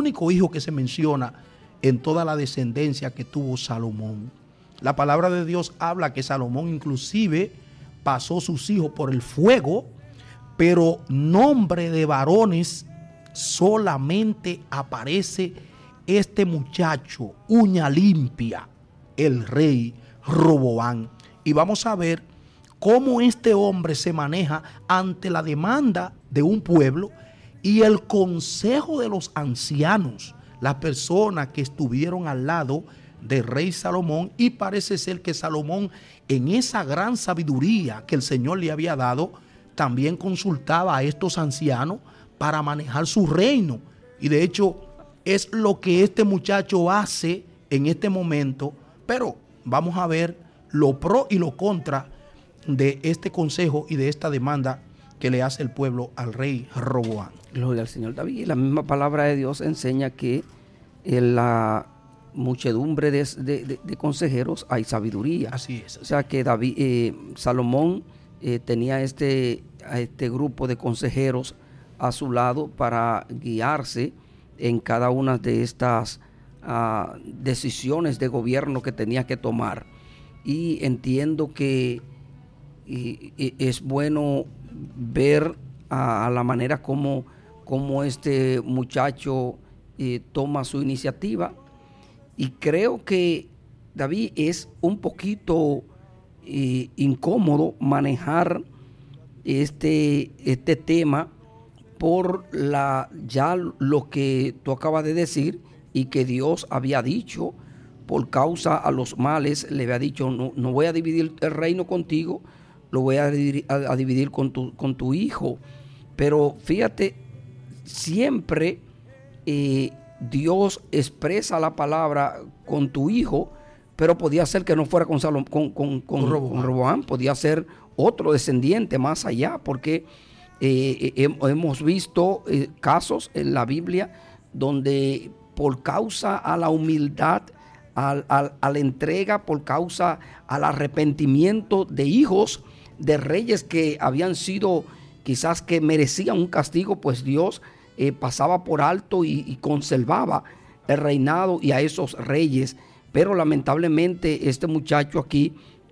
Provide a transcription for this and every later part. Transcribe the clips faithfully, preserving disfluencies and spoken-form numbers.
único hijo que se menciona en toda la descendencia que tuvo Salomón. La palabra de Dios habla que Salomón inclusive pasó sus hijos por el fuego, pero nombre de varones solamente aparece este muchacho, uña limpia, el rey Roboam. Y vamos a ver cómo este hombre se maneja ante la demanda de un pueblo y el consejo de los ancianos, las personas que estuvieron al lado del rey Salomón. Y parece ser que Salomón, en esa gran sabiduría que el Señor le había dado, también consultaba a estos ancianos para manejar su reino. Y de hecho es lo que este muchacho hace en este momento. Pero vamos a ver lo pro y lo contra de este consejo y de esta demanda que le hace el pueblo al rey Roboam. Gloria al Señor. David, la misma palabra de Dios enseña que en la muchedumbre de, de, de, de consejeros hay sabiduría. Así es. Así. O sea que David, eh, Salomón eh, tenía este, a este grupo de consejeros a su lado para guiarse en cada una de estas uh, decisiones de gobierno que tenía que tomar. Y entiendo que y, y es bueno ver a, a la manera como, como este muchacho eh, toma su iniciativa. Y creo que, David, es un poquito eh, incómodo manejar este, este tema por la, ya lo que tú acabas de decir y que Dios había dicho. Por causa a los males le había dicho: no, no voy a dividir el reino contigo, lo voy a dividir, a, a dividir con, tu, con tu hijo. Pero fíjate, siempre eh, Dios expresa la palabra con tu hijo, pero podía ser que no fuera con, Salom, con, con, con, con Roboam. Roboam, podía ser otro descendiente más allá, porque eh, eh, hemos visto eh, casos en la Biblia donde por causa a la humildad, a, a, a la entrega, por causa al arrepentimiento de hijos de reyes que habían sido quizás que merecían un castigo, pues Dios eh, pasaba por alto y, y conservaba el reinado y a esos reyes. Pero lamentablemente este muchacho aquí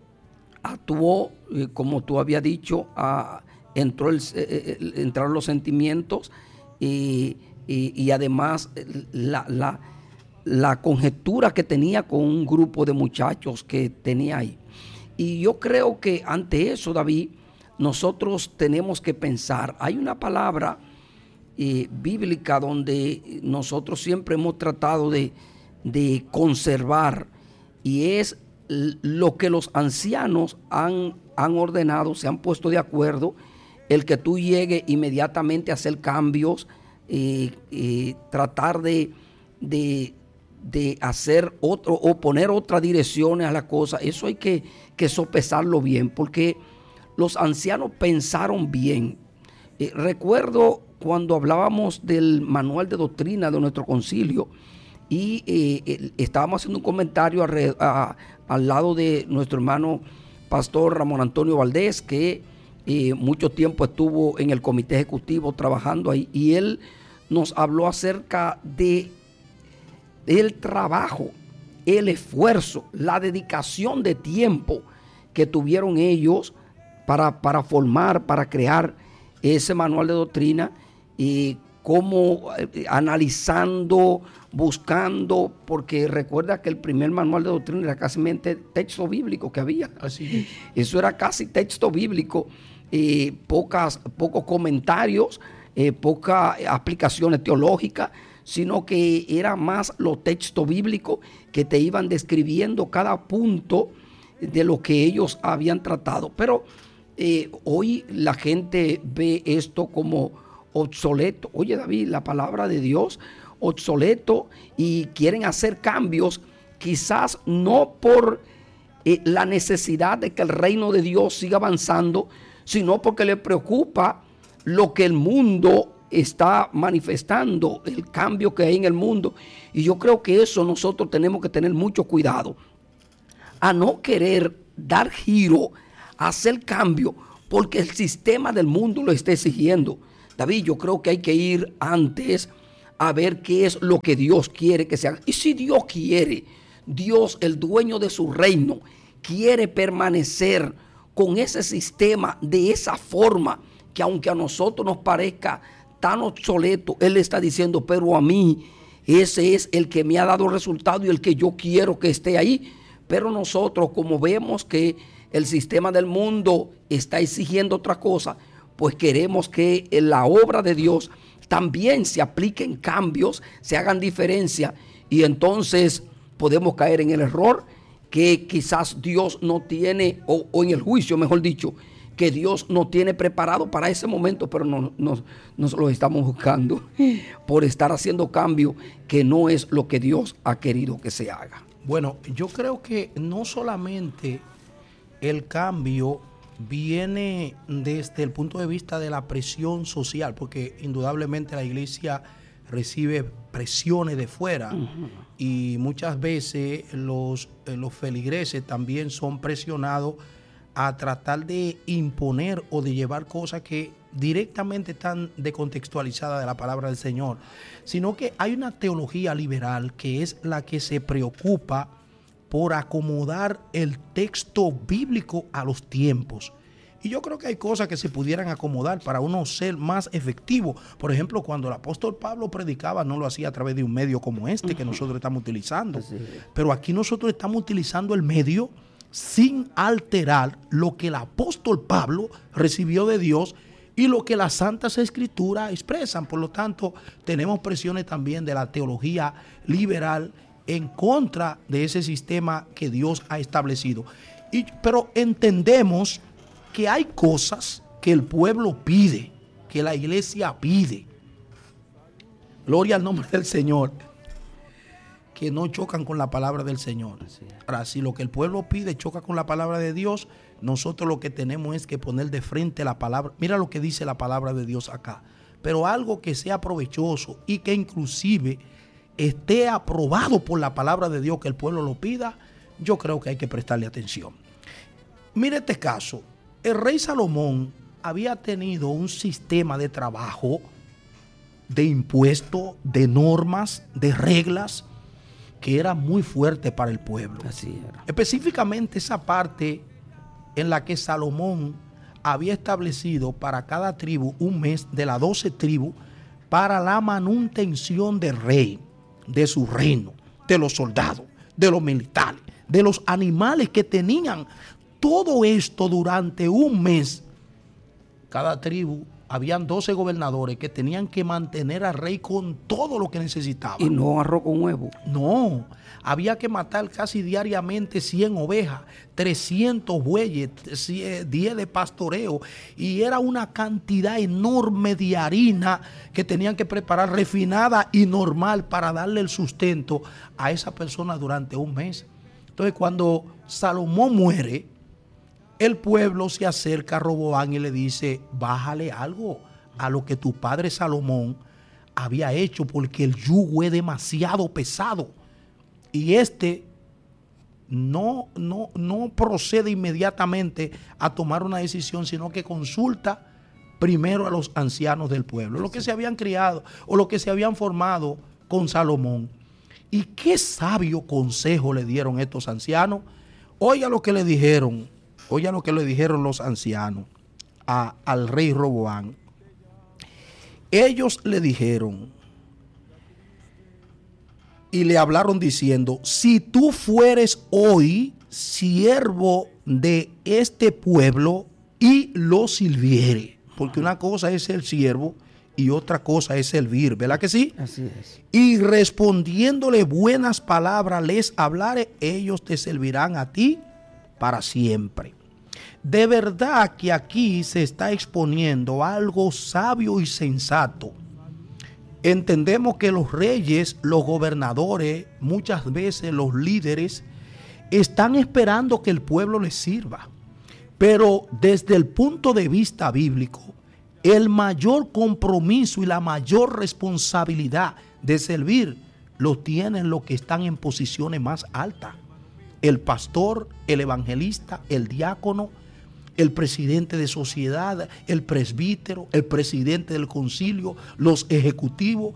actuó, eh, como tú habías dicho, a, entró el, eh, entraron los sentimientos y, y, y además la, la, la conjetura que tenía con un grupo de muchachos que tenía ahí. Y yo creo que ante eso, David, nosotros tenemos que pensar. Hay una palabra eh, bíblica donde nosotros siempre hemos tratado de, de conservar, y es lo que los ancianos han, han ordenado, se han puesto de acuerdo, el que tú llegues inmediatamente a hacer cambios, eh, eh, tratar de, de, de hacer otro o poner otras direcciones a la cosa. Eso hay que, que sopesarlo bien, porque los ancianos pensaron bien. Eh, recuerdo cuando hablábamos del manual de doctrina de nuestro concilio y eh, eh, estábamos haciendo un comentario a, a, al lado de nuestro hermano pastor Ramón Antonio Valdés, que eh, mucho tiempo estuvo en el comité ejecutivo trabajando ahí, y él nos habló acerca de el trabajo, el esfuerzo, la dedicación de tiempo que tuvieron ellos para, para formar, para crear ese manual de doctrina, y cómo eh, analizando, buscando, porque recuerda que el primer manual de doctrina era casi texto bíblico que había. Así es. Eso era casi texto bíblico, eh, pocas, pocos comentarios, eh, pocas aplicaciones teológicas, sino que era más lo texto bíblico que te iban describiendo cada punto de lo que ellos habían tratado. Pero eh, hoy la gente ve esto como obsoleto. Oye, David, la palabra de Dios, obsoleto, y quieren hacer cambios, quizás no por eh, la necesidad de que el reino de Dios siga avanzando, sino porque les preocupa lo que el mundo está manifestando, el cambio que hay en el mundo. Y yo creo que eso nosotros tenemos que tener mucho cuidado, a no querer dar giro, a hacer cambio, porque el sistema del mundo lo está exigiendo. David, yo creo que hay que ir antes a ver qué es lo que Dios quiere que se haga. Y si Dios quiere, Dios, el dueño de su reino, quiere permanecer con ese sistema de esa forma, que aunque a nosotros nos parezca tan obsoleto, Él está diciendo, pero a mí ese es el que me ha dado resultado y el que yo quiero que esté ahí. Pero nosotros, como vemos que el sistema del mundo está exigiendo otra cosa, pues queremos que en la obra de Dios también se apliquen cambios, se hagan diferencia, y entonces podemos caer en el error que quizás Dios no tiene, o, o en el juicio, mejor dicho, que Dios no tiene preparado para ese momento, pero no, no, nos lo estamos buscando por estar haciendo cambio que no es lo que Dios ha querido que se haga. Bueno, yo creo que no solamente el cambio viene desde el punto de vista de la presión social, porque indudablemente la iglesia recibe presiones de fuera, uh-huh. y muchas veces los, los feligreses también son presionados a tratar de imponer o de llevar cosas que directamente están descontextualizadas de la palabra del Señor, sino que hay una teología liberal que es la que se preocupa por acomodar el texto bíblico a los tiempos. Y yo creo que hay cosas que se pudieran acomodar para uno ser más efectivo. Por ejemplo, cuando el apóstol Pablo predicaba, no lo hacía a través de un medio como este que nosotros estamos utilizando. Sí. Pero aquí nosotros estamos utilizando el medio sin alterar lo que el apóstol Pablo recibió de Dios y lo que las Santas Escrituras expresan. Por lo tanto, tenemos presiones también de la teología liberal en contra de ese sistema que Dios ha establecido. Y, pero entendemos que hay cosas que el pueblo pide, que la iglesia pide. Gloria al nombre del Señor. Que no chocan con la palabra del Señor. Ahora, si lo que el pueblo pide choca con la palabra de Dios, nosotros lo que tenemos es que poner de frente la palabra. Mira lo que dice la palabra de Dios acá. Pero algo que sea provechoso y que inclusive esté aprobado por la palabra de Dios, que el pueblo lo pida, yo creo que hay que prestarle atención. Mire este caso. El rey Salomón había tenido un sistema de trabajo, de impuestos, de normas, de reglas, que era muy fuerte para el pueblo. Así era. Específicamente esa parte en la que Salomón había establecido para cada tribu un mes de las doce tribus para la manutención del rey, de su reino, de los soldados, de los militares, de los animales que tenían. Todo esto durante un mes. Cada tribu, habían doce gobernadores que tenían que mantener al rey con todo lo que necesitaba. Y no arroz con huevo. No, había que matar casi diariamente cien ovejas, trescientos bueyes, diez de pastoreo, y era una cantidad enorme de harina que tenían que preparar, refinada y normal, para darle el sustento a esa persona durante un mes. Entonces, cuando Salomón muere, el pueblo se acerca a Roboam y le dice: bájale algo a lo que tu padre Salomón había hecho, porque el yugo es demasiado pesado. Y este no, no, no procede inmediatamente a tomar una decisión, sino que consulta primero a los ancianos del pueblo, los que se habían criado o los que se habían formado con Salomón. ¿Y qué sabio consejo le dieron estos ancianos? Oiga lo que le dijeron. Oiga lo que le dijeron los ancianos a, al rey Roboam. Ellos le dijeron y le hablaron diciendo: si tú fueres hoy siervo de este pueblo y lo sirviere, porque una cosa es ser siervo y otra cosa es servir, ¿verdad que sí? Así es. Y respondiéndole buenas palabras les hablare, ellos te servirán a ti para siempre. De verdad que aquí se está exponiendo algo sabio y sensato. Entendemos que los reyes, los gobernadores, muchas veces los líderes, están esperando que el pueblo les sirva. Pero desde el punto de vista bíblico, el mayor compromiso y la mayor responsabilidad de servir lo tienen los que están en posiciones más altas. El pastor, el evangelista, el diácono, el presidente de sociedad, el presbítero, el presidente del concilio, los ejecutivos.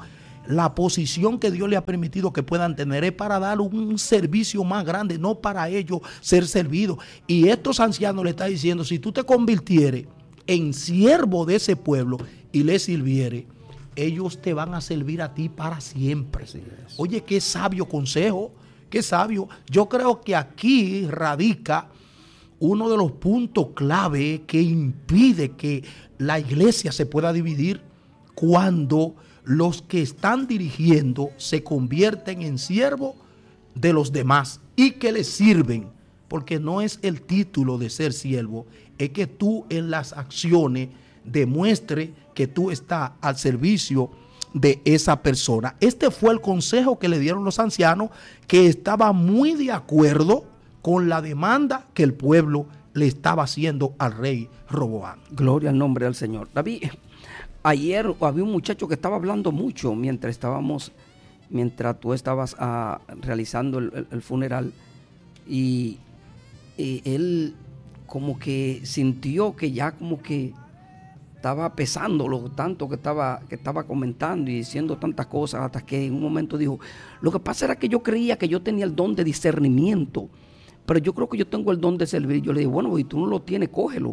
la posición que Dios le ha permitido que puedan tener es para dar un servicio más grande, no para ellos ser servidos. Y estos ancianos le están diciendo, si tú te convirtieres en siervo de ese pueblo y le sirvieres, ellos te van a servir a ti para siempre. Oye, qué sabio consejo, qué sabio. Yo creo que aquí radica uno de los puntos clave que impide que la iglesia se pueda dividir, cuando los que están dirigiendo se convierten en siervos de los demás y que les sirven, porque no es el título de ser siervo, es que tú en las acciones demuestre que tú estás al servicio de esa persona. Este fue el consejo que le dieron los ancianos, que estaba muy de acuerdo con la demanda que el pueblo le estaba haciendo al rey Roboam. Gloria al nombre del Señor. David, ayer había un muchacho que estaba hablando mucho mientras estábamos, mientras tú estabas uh, realizando el, el, el funeral, y, y él como que sintió que ya como que estaba pesándolo tanto que estaba, que estaba comentando y diciendo tantas cosas, hasta que en un momento dijo, lo que pasa era que yo creía que yo tenía el don de discernimiento, pero yo creo que yo tengo el don de servir. Yo le dije, bueno, y tú no lo tienes, cógelo.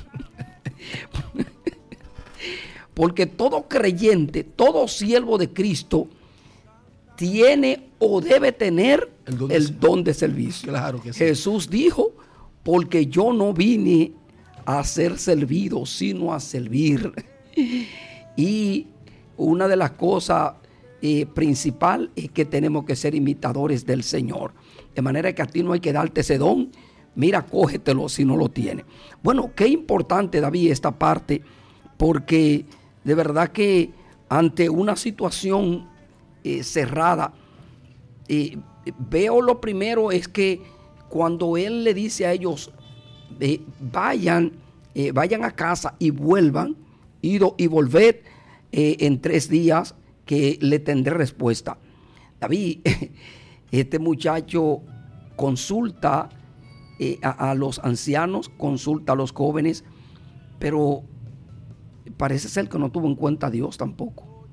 Porque todo creyente, todo siervo de Cristo tiene o debe tener el don de, el don de servicio. Claro que sí. Jesús dijo, porque yo no vine a ser servido, sino a servir. Y una de las cosas eh, principales es que tenemos que ser imitadores del Señor. De manera que a ti no hay que darte ese don. Mira, cógetelo si no lo tienes. Bueno, qué importante, David, esta parte, porque de verdad que ante una situación eh, cerrada, eh, veo lo primero es que cuando él le dice a ellos, eh, vayan, eh, vayan a casa y vuelvan, ido y volved eh, en tres días que le tendré respuesta. David, este muchacho consulta eh, a, a los ancianos, consulta a los jóvenes, pero parece ser que no tuvo en cuenta a Dios tampoco.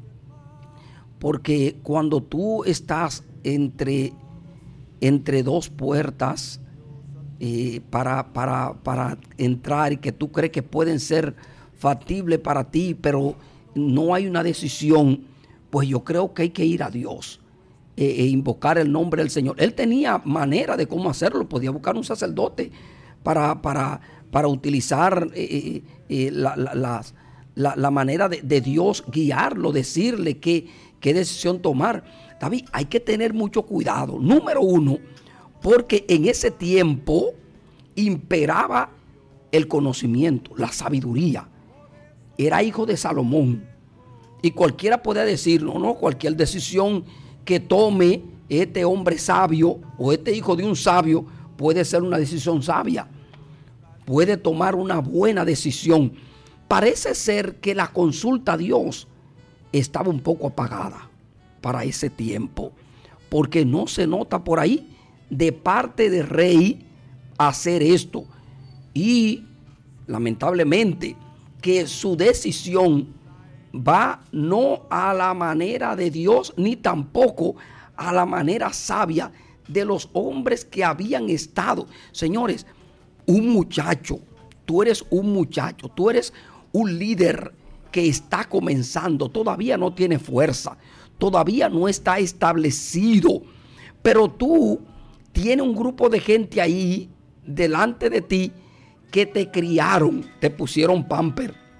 Porque cuando tú estás entre, entre dos puertas eh, para, para, para entrar, y que tú crees que pueden ser factibles para ti, pero no hay una decisión, pues yo creo que hay que ir a Dios e invocar el nombre del Señor. Él tenía manera de cómo hacerlo. Podía buscar un sacerdote para, para, para utilizar eh, eh, la, la, las, la, la manera de, de Dios guiarlo, decirle qué, qué decisión tomar. David, hay que tener mucho cuidado. Número uno, porque en ese tiempo imperaba el conocimiento, la sabiduría. Era hijo de Salomón. Y cualquiera podía decir, no, no, cualquier decisión que tome este hombre sabio o este hijo de un sabio puede ser una decisión sabia. Puede tomar una buena decisión. Parece ser que la consulta a Dios estaba un poco apagada para ese tiempo, porque no se nota por ahí de parte del rey hacer esto. Y lamentablemente que su decisión va no a la manera de Dios, ni tampoco a la manera sabia de los hombres que habían estado. Señores, un muchacho, tú eres un muchacho, tú eres un líder que está comenzando, todavía no tiene fuerza, todavía no está establecido, pero tú tienes un grupo de gente ahí delante de ti que te criaron, te pusieron pamper,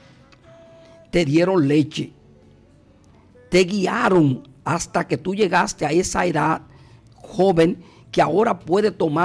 te dieron leche, te guiaron hasta que tú llegaste a esa edad joven que ahora puede tomar